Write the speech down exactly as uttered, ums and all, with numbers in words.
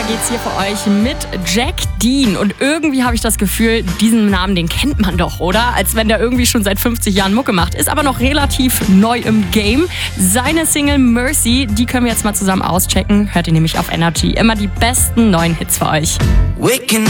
geht's hier für euch mit Jack Dean. Und irgendwie habe ich das Gefühl, diesen Namen, den kennt man doch, oder? Als wenn der irgendwie schon seit fünfzig Jahren Mucke macht. Ist aber noch relativ neu im Game. Seine Single Mercy, die können wir jetzt mal zusammen auschecken. Hört ihr nämlich auf Energy. Immer die besten neuen Hits für euch.